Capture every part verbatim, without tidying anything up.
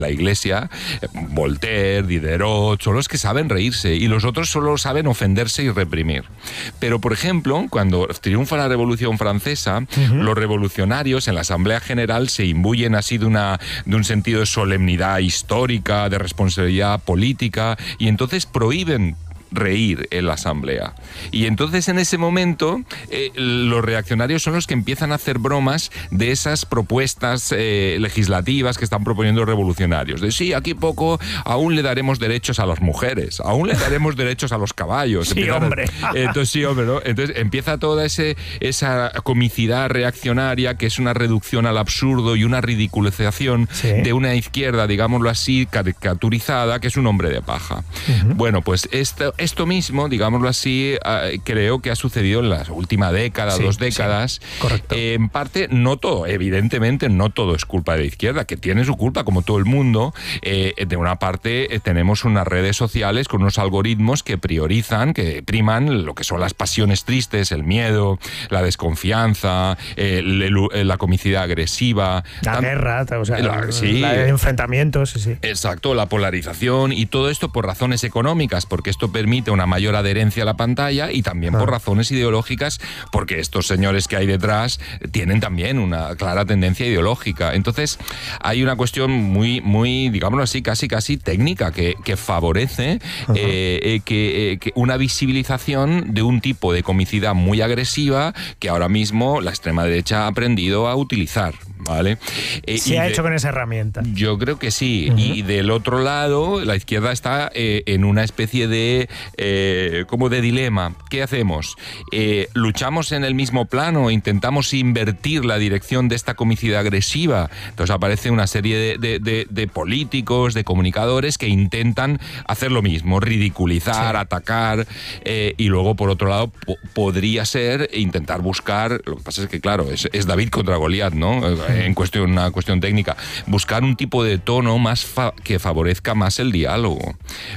la Iglesia, Voltaire, Diderot, son los que saben reírse y los otros solo saben ofenderse y reprimir. Pero, por ejemplo, cuando triunfa la Revolución Francesa, uh-huh. los revolucionarios en la Asamblea General se imbuyen así de, una, de un sentido de solemnidad histórica, de responsabilidad política, y entonces prohíben reír en la asamblea. Y entonces en ese momento eh, los reaccionarios son los que empiezan a hacer bromas de esas propuestas eh, legislativas que están proponiendo los revolucionarios. De sí, aquí poco, aún le daremos derechos a las mujeres, aún le daremos derechos a los caballos. Sí, Empiezan, hombre. Entonces sí, hombre, ¿no? Entonces empieza toda ese, esa comicidad reaccionaria que es una reducción al absurdo y una ridiculización sí. de una izquierda, digámoslo así, caricaturizada, que es un hombre de paja. Uh-huh. Bueno, pues esto Esto mismo, digámoslo así, uh, creo que ha sucedido en la última década, sí, dos décadas. Sí, correcto. Eh, en parte, no todo, evidentemente, no todo es culpa de la izquierda, que tiene su culpa, como todo el mundo. Eh, de una parte, eh, tenemos unas redes sociales con unos algoritmos que priorizan, que priman lo que son las pasiones tristes, el miedo, la desconfianza, eh, el, el, la comicidad agresiva. La Tam- guerra, o sea, la, sí, la enfrentamientos, sí, sí. Exacto, la polarización y todo esto por razones económicas, porque esto permite una mayor adherencia a la pantalla y también ah. por razones ideológicas, porque estos señores que hay detrás tienen también una clara tendencia ideológica. Entonces, hay una cuestión muy, muy, digámoslo así, casi casi técnica que, que favorece uh-huh. eh, eh, que, eh, que una visibilización de un tipo de comicidad muy agresiva que ahora mismo la extrema derecha ha aprendido a utilizar. ¿Vale? Eh, Se ha de, hecho con esa herramienta. Yo creo que sí. Uh-huh. Y del otro lado, la izquierda está eh, en una especie de eh, como de dilema. ¿Qué hacemos? Eh, ¿Luchamos en el mismo plano? ¿Intentamos invertir la dirección de esta comicidad agresiva? Entonces aparece una serie de, de, de, de políticos, de comunicadores que intentan hacer lo mismo, ridiculizar, sí. atacar, eh, y luego por otro lado po- podría ser intentar buscar, lo que pasa es que claro, es, es David contra Goliat, ¿no? En cuestión, una cuestión técnica, buscar un tipo de tono más fa- que favorezca más el diálogo.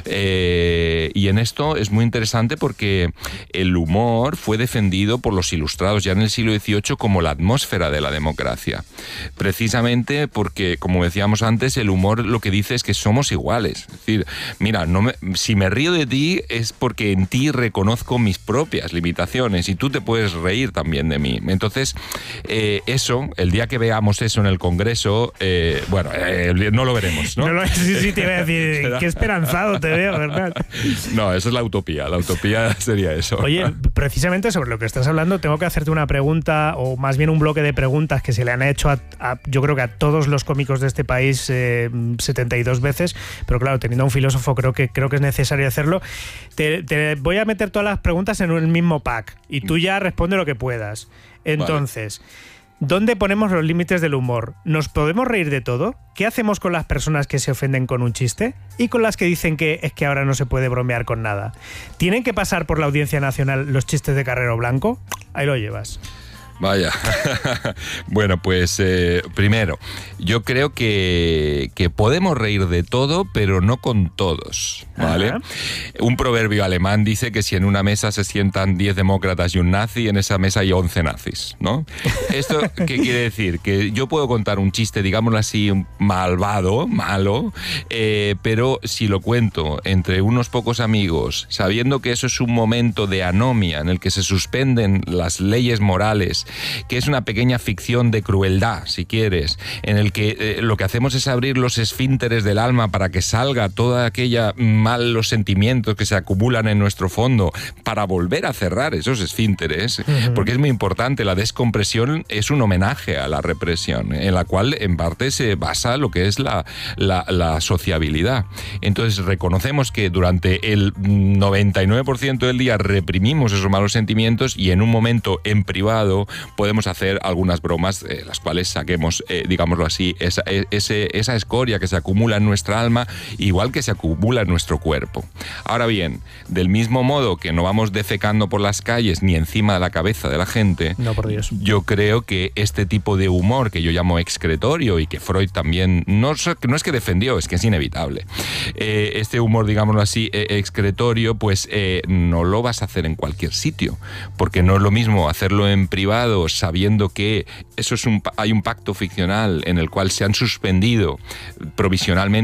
Eh, y en esto es muy interesante porque el humor fue defendido por los ilustrados ya en el siglo dieciocho como la atmósfera de la democracia. Precisamente porque, como decíamos antes, el humor lo que dice es que somos iguales. Es decir, mira, no me, si me río de ti es porque en ti reconozco mis propias limitaciones y tú te puedes reír también de mí. Entonces, eh, eso, el día que veamos eso en el Congreso, eh, bueno, eh, no lo veremos, ¿no? no lo, sí, sí, te iba a decir, qué esperanzado te veo, ¿verdad? No, eso es la utopía, la utopía sería eso. Oye, precisamente sobre lo que estás hablando, tengo que hacerte una pregunta, o más bien un bloque de preguntas que se le han hecho a, a yo creo que a todos los cómicos de este país eh, setenta y dos veces, pero claro, teniendo a un filósofo creo que, creo que es necesario hacerlo. Te, te voy a meter todas las preguntas en el mismo pack y tú ya responde lo que puedas. Entonces... Vale. ¿Dónde ponemos los límites del humor? ¿Nos podemos reír de todo? ¿Qué hacemos con las personas que se ofenden con un chiste? ¿Y con las que dicen que es que ahora no se puede bromear con nada? ¿Tienen que pasar por la Audiencia Nacional los chistes de Carrero Blanco? Ahí lo llevas. Vaya. Bueno, pues eh, primero, yo creo que, que podemos reír de todo, pero no con todos, ¿vale? Ajá. Un proverbio alemán dice que si en una mesa se sientan diez demócratas y un nazi, en esa mesa hay once nazis, ¿no? ¿Esto qué quiere decir? Que yo puedo contar un chiste, digámoslo así, malvado, malo, eh, pero si lo cuento entre unos pocos amigos, sabiendo que eso es un momento de anomia en el que se suspenden las leyes morales, que es una pequeña ficción de crueldad, si quieres, en el que eh, lo que hacemos es abrir los esfínteres del alma para que salga toda aquella malos sentimientos que se acumulan en nuestro fondo, para volver a cerrar esos esfínteres, uh-huh. porque es muy importante. La descompresión es un homenaje a la represión, en la cual en parte se basa lo que es la, la, la sociabilidad. Entonces reconocemos que durante el noventa y nueve por ciento del día reprimimos esos malos sentimientos y en un momento en privado podemos hacer algunas bromas, eh, las cuales saquemos, eh, digámoslo así, esa, ese, esa escoria que se acumula en nuestra alma, igual que se acumula en nuestro cuerpo. Ahora bien, del mismo modo que no vamos defecando por las calles ni encima de la cabeza de la gente, no, por Dios. Yo creo que este tipo de humor que yo llamo excretorio y que Freud también, no, no es que defendió, es que es inevitable. Eh, este humor, digámoslo así, eh, excretorio, pues eh, no lo vas a hacer en cualquier sitio, porque no es lo mismo hacerlo en privado entrado sabiendo que eso es un, hay un pacto ficcional en el cual se han suspendido provisionalmente